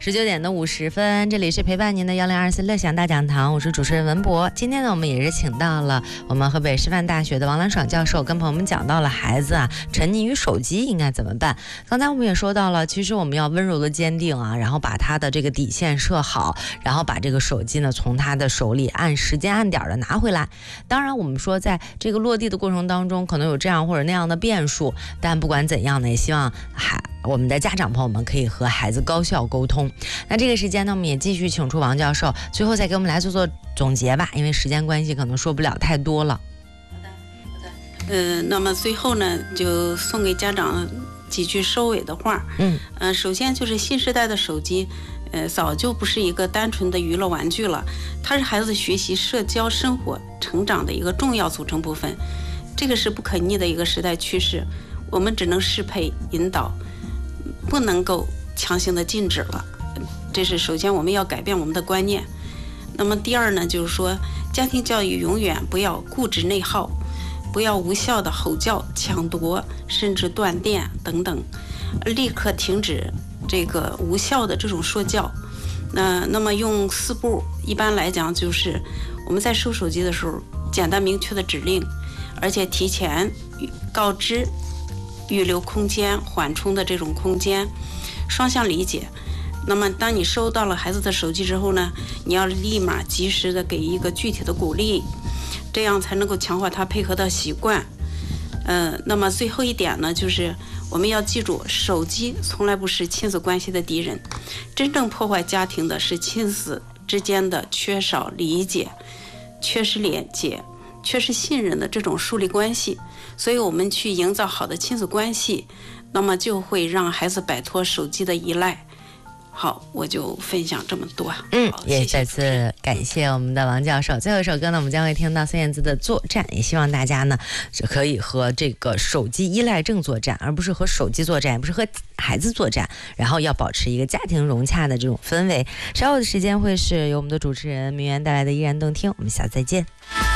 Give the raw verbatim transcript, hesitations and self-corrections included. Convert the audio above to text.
十九点的五十分，这里是陪伴您的幺零二四乐享大讲堂，我是主持人文博。今天呢，我们也是请到了我们河北师范大学的王兰爽教授，跟朋友们讲到了孩子啊沉溺于手机应该怎么办。刚才我们也说到了，其实我们要温柔的坚定啊，然后把他的这个底线设好，然后把这个手机呢从他的手里按时间按点的拿回来。当然，我们说在这个落地的过程当中，可能有这样或者那样的变数，但不管怎样呢，也希望还。我们的家长朋友们可以和孩子高效沟通。那这个时间呢，我们也继续请出王教授，最后再给我们来做做总结吧，因为时间关系，可能说不了太多了。 好的，好的。呃，那么最后呢，就送给家长几句收尾的话。嗯，呃，首先就是新时代的手机，呃，早就不是一个单纯的娱乐玩具了，它是孩子学习、社交、生活、成长的一个重要组成部分。这个是不可逆的一个时代趋势，我们只能适配引导。不能够强行的禁止了，这是首先我们要改变我们的观念。那么第二呢，就是说家庭教育永远不要固执内耗，不要无效的吼叫、抢夺，甚至断电等等，立刻停止这个无效的这种说教。那那么用四步，一般来讲就是我们在收手机的时候，简单明确的指令，而且提前告知。预留空间，缓冲的这种空间，双向理解。那么当你收到了孩子的手机之后呢，你要立马及时的给一个具体的鼓励，这样才能够强化他配合的习惯。呃，那么最后一点呢，就是我们要记住，手机从来不是亲子关系的敌人，真正破坏家庭的是亲子之间的缺少理解、缺失连接、缺失信任的这种树立关系。所以我们去营造好的亲子关系，那么就会让孩子摆脱手机的依赖。好，我就分享这么多。 嗯，也再次感谢我们的王教授。最后一首歌呢，我们将会听到孙燕姿的《作战》，也希望大家呢可以和这个手机依赖症作战，而不是和手机作战，也不是和孩子作战，然后要保持一个家庭融洽的这种氛围。稍后的时间会是由我们的主持人明媛带来的依然动听，我们下次再见。